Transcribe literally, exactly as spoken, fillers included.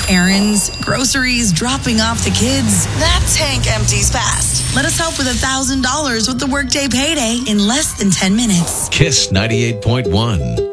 Errands, groceries, dropping off the kids. That tank empties fast. Let us help with one thousand dollars with the Workday Payday in less than ten minutes. Kiss ninety-eight point one.